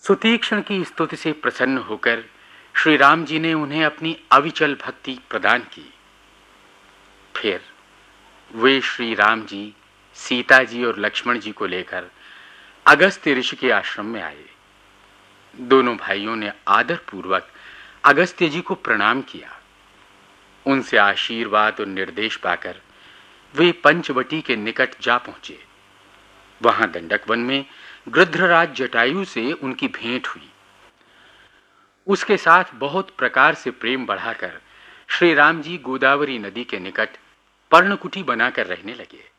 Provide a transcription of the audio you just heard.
सुतीक्ष्ण की स्तुति से प्रसन्न होकर श्री राम जी ने उन्हें अपनी अविचल भक्ति प्रदान की। फिर वे श्री राम जी, सीता जी और लक्ष्मण जी को लेकर अगस्त्य ऋषि के आश्रम में आए। दोनों भाइयों ने आदर पूर्वक अगस्त्य जी को प्रणाम किया। उनसे आशीर्वाद और निर्देश पाकर वे पंचवटी के निकट जा पहुंचे। वहां दंडक वन में गृध्रराज जटायु से उनकी भेंट हुई। उसके साथ बहुत प्रकार से प्रेम बढ़ाकर श्री राम जी गोदावरी नदी के निकट पर्णकुटी बनाकर रहने लगे।